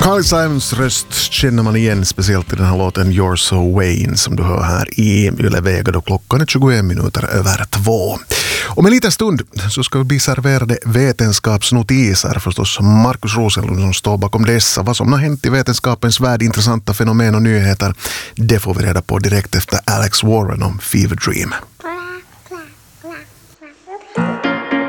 Carly Simons röst känner man igen, speciellt i den här låten You're So Wayne som du hör här i Yle Vega då klockan är 21 minuter över 2. Om en liten stund så ska vi bli serverade vetenskapsnotiser, förstås Markus Rosenlund som står bakom dessa. Vad som har hänt i vetenskapens värld, intressanta fenomen och nyheter, det får vi reda på direkt efter Alex Warren om Fever Dream.